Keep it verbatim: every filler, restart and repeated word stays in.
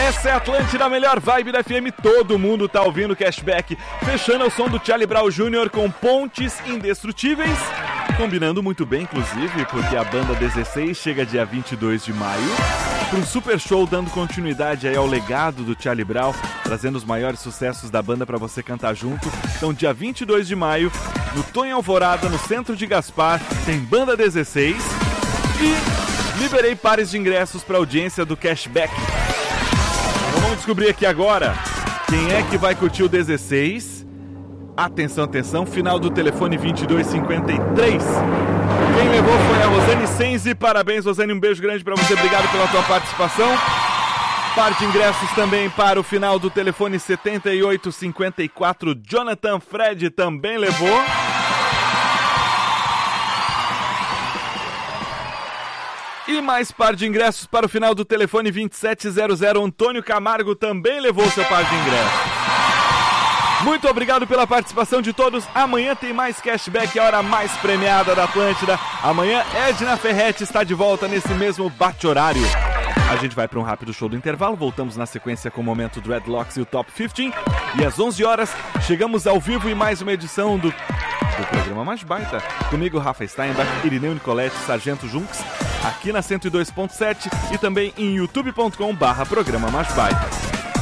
Essa é a Atlântida, a melhor vibe da F M, todo mundo tá ouvindo Cashback. Fechando o som do Charlie Brown Júnior com Pontes Indestrutíveis. Combinando muito bem, inclusive, porque a banda dezesseis chega dia vinte e dois de maio para um super show dando continuidade aí ao legado do Charlie Brown, trazendo os maiores sucessos da banda para você cantar junto. Então, dia vinte e dois de maio, no Tonho Alvorada, no centro de Gaspar, tem banda dezesseis e liberei pares de ingressos para audiência do Cashback. Então, vamos descobrir aqui agora quem é que vai curtir o dezesseis. Atenção, atenção, final do telefone vinte e dois cinquenta e três. Quem levou foi a Rosane Senzi. Parabéns, Rosane, um beijo grande pra você. Obrigado pela tua participação. Par de ingressos também para o final do telefone setenta e oito cinquenta e quatro. Jonathan Fred também levou. E mais par de ingressos para o final do telefone vinte e sete zero zero. Antônio Camargo também levou seu par de ingressos. Muito obrigado pela participação de todos. Amanhã tem mais Cashback, a hora mais premiada da Atlântida. Amanhã, Edna Ferretti está de volta nesse mesmo bate-horário. A gente vai para um rápido show do intervalo. Voltamos na sequência com o momento Dreadlocks e o Top quinze. E às onze horas, chegamos ao vivo em mais uma edição do, do programa Mais Baita. Comigo, Rafa Steinbach, Irineu Nicolete, Sargento Junks, aqui na cento e dois ponto sete e também em youtube ponto com barra programa Mais Baita.